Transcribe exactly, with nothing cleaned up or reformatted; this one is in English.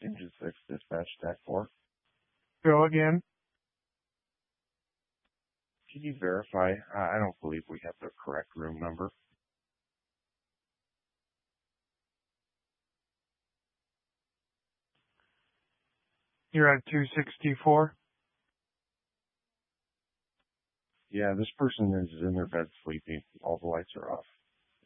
Engine six, dispatch, stack four. Go again. Can you verify? Uh, I don't believe we have the correct room number. You're at two sixty-four? Yeah, this person is in their bed sleeping. All the lights are off.